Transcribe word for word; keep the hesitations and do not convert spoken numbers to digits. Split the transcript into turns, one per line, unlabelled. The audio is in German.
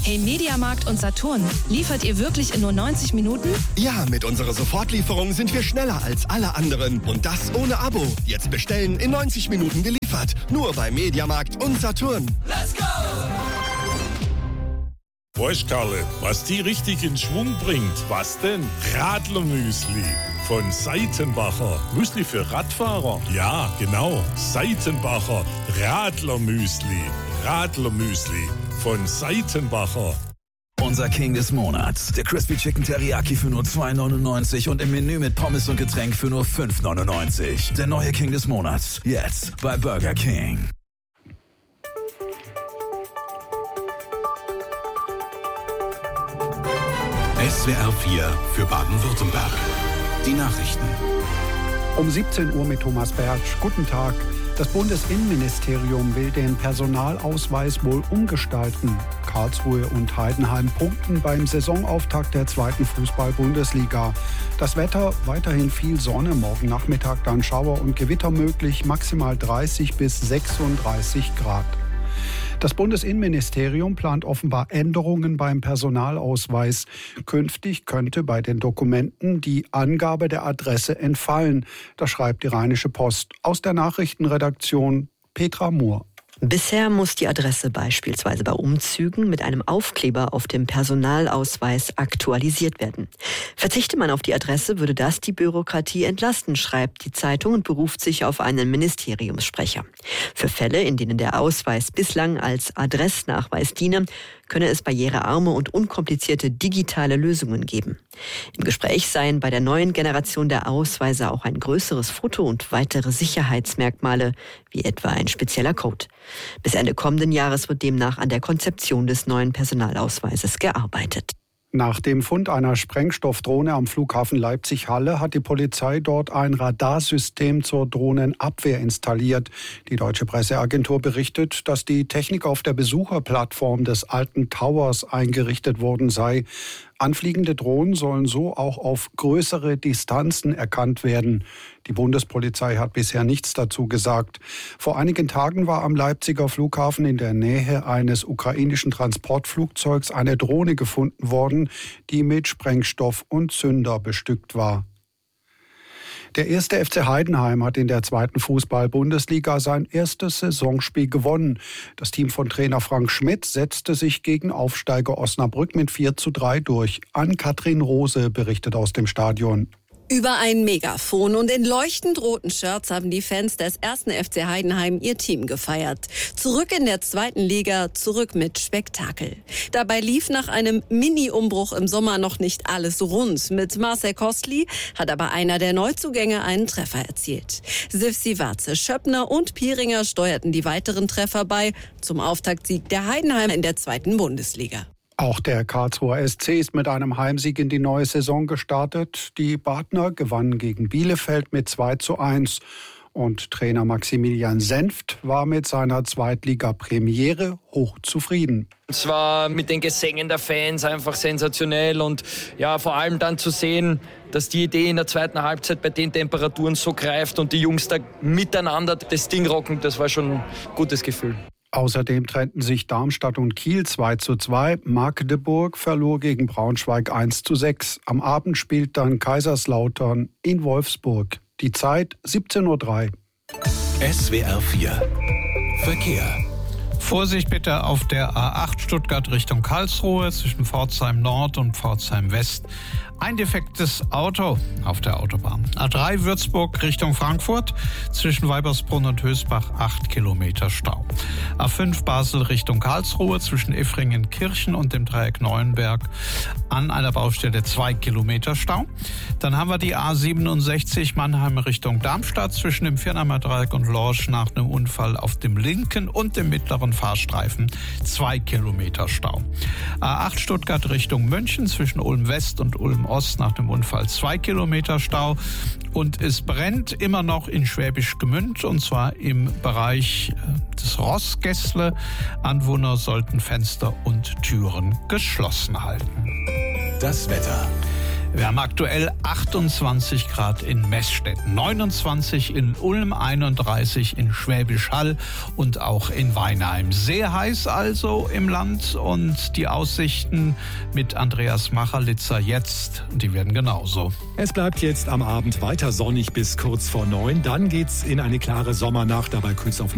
Hey Mediamarkt und Saturn, liefert ihr wirklich in nur neunzig Minuten?
Ja, mit unserer Sofortlieferung sind wir schneller als alle anderen. Und das ohne Abo. Jetzt bestellen, in neunzig Minuten geliefert. Nur bei Mediamarkt und Saturn.
Let's go!
Weißt Karle, was die richtig in Schwung bringt? Was denn? Radlermüsli von Seitenbacher. Müsli für Radfahrer? Ja, genau. Seitenbacher Radlermüsli. Radlermüsli von Seitenbacher.
Unser King des Monats. Der Crispy Chicken Teriyaki für nur zwei neunundneunzig und im Menü mit Pommes und Getränk für nur fünf neunundneunzig. Der neue King des Monats. Jetzt bei Burger King.
S W R vier für Baden-Württemberg. Die Nachrichten.
Um siebzehn Uhr mit Thomas Bertsch. Guten Tag. Das Bundesinnenministerium will den Personalausweis wohl umgestalten. Karlsruhe und Heidenheim punkten beim Saisonauftakt der zweiten Fußball-Bundesliga. Das Wetter, weiterhin viel Sonne, morgen Nachmittag dann Schauer und Gewitter möglich, maximal dreißig bis sechsunddreißig Grad. Das Bundesinnenministerium plant offenbar Änderungen beim Personalausweis. Künftig könnte bei den Dokumenten die Angabe der Adresse entfallen. Das schreibt die Rheinische Post. Aus der Nachrichtenredaktion Petra Mohr.
Bisher muss die Adresse beispielsweise bei Umzügen mit einem Aufkleber auf dem Personalausweis aktualisiert werden. Verzichte man auf die Adresse, würde das die Bürokratie entlasten, schreibt die Zeitung und beruft sich auf einen Ministeriumssprecher. Für Fälle, in denen der Ausweis bislang als Adressnachweis diene, könne es barrierearme und unkomplizierte digitale Lösungen geben. Im Gespräch seien bei der neuen Generation der Ausweise auch ein größeres Foto und weitere Sicherheitsmerkmale, wie etwa ein spezieller Code. Bis Ende kommenden Jahres wird demnach an der Konzeption des neuen Personalausweises gearbeitet.
Nach dem Fund einer Sprengstoffdrohne am Flughafen Leipzig-Halle hat die Polizei dort ein Radarsystem zur Drohnenabwehr installiert. Die Deutsche Presseagentur berichtet, dass die Technik auf der Besucherplattform des alten Towers eingerichtet worden sei. Anfliegende Drohnen sollen so auch auf größere Distanzen erkannt werden. Die Bundespolizei hat bisher nichts dazu gesagt. Vor einigen Tagen war am Leipziger Flughafen in der Nähe eines ukrainischen Transportflugzeugs eine Drohne gefunden worden, die mit Sprengstoff und Zünder bestückt war. Der erste F C Heidenheim hat in der zweiten Fußball-Bundesliga sein erstes Saisonspiel gewonnen. Das Team von Trainer Frank Schmidt setzte sich gegen Aufsteiger Osnabrück mit vier zu drei durch. Ann-Kathrin Rose berichtet aus dem Stadion.
Über ein Megafon und in leuchtend roten Shirts haben die Fans des ersten F C Heidenheim ihr Team gefeiert. Zurück in der zweiten Liga, zurück mit Spektakel. Dabei lief nach einem Mini-Umbruch im Sommer noch nicht alles rund. Mit Marcel Kostli hat aber einer der Neuzugänge einen Treffer erzielt. Sivsi Warze, Schöppner und Pieringer steuerten die weiteren Treffer bei zum Auftaktsieg der Heidenheim in der zweiten Bundesliga.
Auch der Karlsruher S C ist mit einem Heimsieg in die neue Saison gestartet. Die Badner gewannen gegen Bielefeld mit zwei zu eins. Und Trainer Maximilian Senft war mit seiner Zweitliga-Premiere hochzufrieden.
Es war mit den Gesängen der Fans einfach sensationell und ja, vor allem dann zu sehen, dass die Idee in der zweiten Halbzeit bei den Temperaturen so greift und die Jungs da miteinander das Ding rocken, das war schon ein gutes Gefühl.
Außerdem trennten sich Darmstadt und Kiel zwei zu zwei. Magdeburg verlor gegen Braunschweig eins zu sechs. Am Abend spielt dann Kaiserslautern in Wolfsburg. Die Zeit siebzehn Uhr drei.
S W R vier Verkehr.
Vorsicht bitte auf der A acht Stuttgart Richtung Karlsruhe zwischen Pforzheim Nord und Pforzheim West. Ein defektes Auto auf der Autobahn. A drei Würzburg Richtung Frankfurt zwischen Weibersbrunn und Hösbach acht Kilometer Stau. A fünf Basel Richtung Karlsruhe zwischen Iffringen-Kirchen und dem Dreieck Neuenberg an einer Baustelle zwei Kilometer Stau. Dann haben wir die A siebenundsechzig Mannheim Richtung Darmstadt zwischen dem Viernheimer Dreieck und Lorsch nach einem Unfall auf dem linken und dem mittleren Fahrstreifen zwei Kilometer Stau. A acht Stuttgart Richtung München zwischen Ulm West und Ulm Ost nach dem Unfall zwei Kilometer Stau. Und es brennt immer noch in Schwäbisch Gmünd und zwar im Bereich des Rossgässle. Anwohner sollten Fenster und Türen geschlossen halten.
Das Wetter.
Wir haben aktuell achtundzwanzig Grad in Meßstedt, neunundzwanzig in Ulm, einunddreißig in Schwäbisch Hall und auch in Weinheim. Sehr heiß also im Land und die Aussichten mit Andreas Machelitzer jetzt, die werden genauso.
Es bleibt jetzt am Abend weiter sonnig bis kurz vor neun. Dann geht's in eine klare Sommernacht, dabei kühlt's auf